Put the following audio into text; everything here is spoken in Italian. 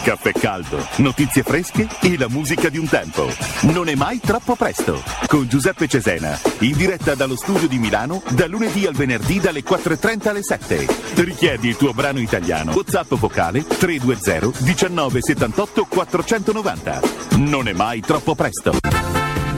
Caffè caldo, notizie fresche e la musica di un tempo. Non è mai troppo presto. Con Giuseppe Cesena, in diretta dallo studio di Milano, da lunedì al venerdì dalle 4:30 alle 7. Richiedi il tuo brano italiano. WhatsApp vocale 320 19 78 490. Non è mai troppo presto.